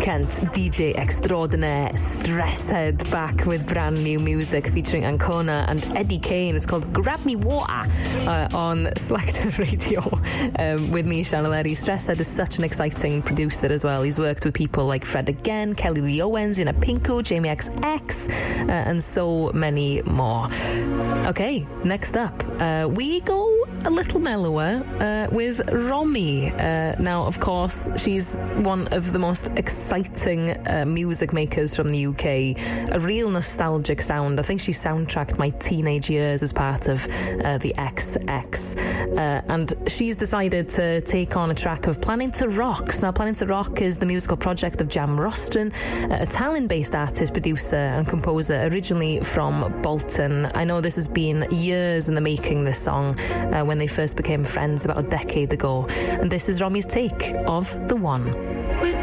Kent, DJ extraordinaire, Stresshead, back with brand new music featuring Ancona and Eddie Kane. It's called Grab Me Water on Selector Radio with me, Sian O'Leary. Stresshead is such an exciting producer as well. He's worked with people like Fred Again, Kelly Lee Owens, Una Pinko, Jamie XX, and so many more. Okay, next up, we go a little mellower with Romy. Now, of course, she's one of the most exciting music makers from the UK. A real nostalgic sound. I think she soundtracked my teenage years as part of the XX. And she's decided to take on a track of Planning to Rock. Now, Planning to Rock is the musical project of Jam Rostron, a Tallinn-based artist, producer and composer originally from Bolton. I know this has been years in the making, this song, when they first became friends about a decade ago. And this is Romy's take of The One. We're